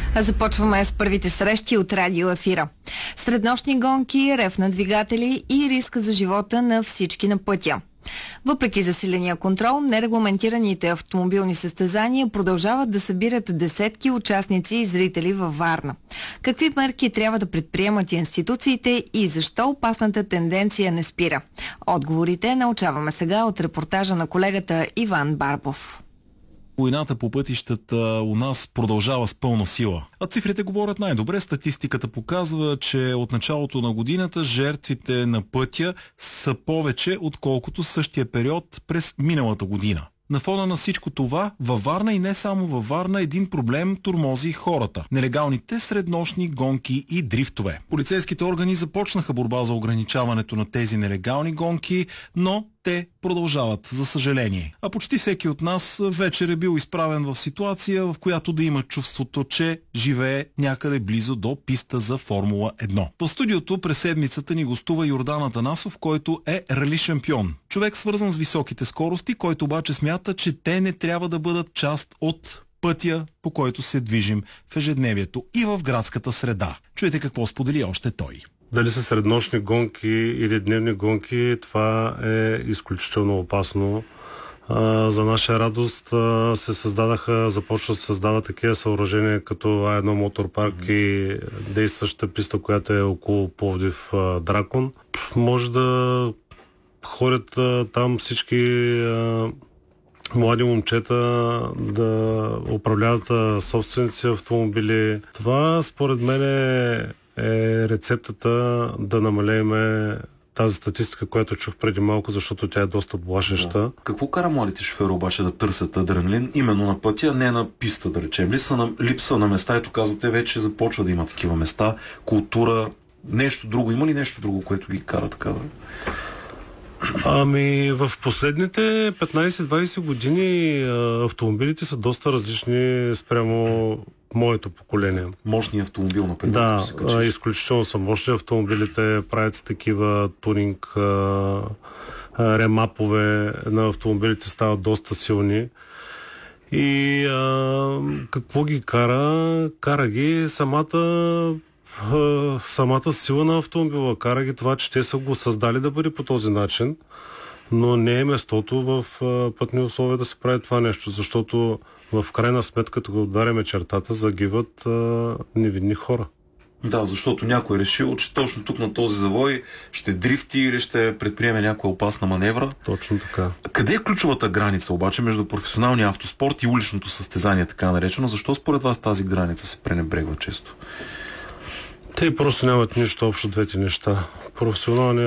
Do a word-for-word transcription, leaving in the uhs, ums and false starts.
Започваме с първите срещи от радио ефира. Среднощни гонки, рев на двигатели и риск за живота на всички на пътя. Въпреки засиления контрол, нерегламентираните автомобилни състезания продължават да събират десетки участници и зрители във Варна. Какви мерки трябва да предприемат институциите и защо опасната тенденция не спира? Отговорите научаваме сега от репортажа на колегата Иван Барбов. Войната по пътищата у нас продължава с пълна сила. А цифрите говорят най-добре. Статистиката показва, че от началото на годината жертвите на пътя са повече, отколкото същия период през миналата година. На фона на всичко това, във Варна и не само във Варна, един проблем тормози хората. Нелегалните среднощни гонки и дрифтове. Полицейските органи започнаха борба за ограничаването на тези нелегални гонки, но те продължават, за съжаление. А почти всеки от нас вечер е бил изправен в ситуация, в която да има чувството, че живее някъде близо до писта за Формула едно. В студиото през седмицата ни гостува Йордан Атанасов, който е рали шампион. Човек свързан с високите скорости, който обаче смята, че те не трябва да бъдат част от пътя, по който се движим в ежедневието и в градската среда. Чуете какво сподели още той. Дали са среднощни гонки или дневни гонки, това е изключително опасно. А, за наша радост а, се създадаха, започва да се създават такива съоръжения като А едно Моторпарк mm-hmm. и действащата писта, която е около Пловдив а, Дракон. Може да ходят а, там всички а, млади момчета да управляват а, собственици автомобили. Това според мен е е рецептата да намалеем тази статистика, която чух преди малко, защото тя е доста плашеща. Да. Какво кара младите шофьори обаче да търсят адреналин именно на пътя, не на писта, да речем? Липса на, липса на места, ето казвате, вече започва да има такива места, култура, нещо друго. Има ли нещо друго, което ги кара така да... Ами в последните петнайсет-двайсет години автомобилите са доста различни спрямо моето поколение. Мощни автомобил, например. Да, а, изключително са мощни автомобилите, правят се такива тунинг, а, а, ремапове на автомобилите стават доста силни. И а, какво ги кара? Кара ги самата самата сила на автомобила. Кара ги това, че те са го създали да бъде по този начин, но не е местото в пътни условия да се прави това нещо, защото в крайна сметка, като ударяме чертата, загиват а, невинни хора. Да, защото някой е решил, че точно тук на този завой ще дрифти или ще предприеме някоя опасна маневра. Точно така. Къде е ключовата граница обаче между професионалния автоспорт и уличното състезание, така наречено? Защо според вас тази граница се пренебрегва често? Те просто нямат нищо общо двете неща. Професионалният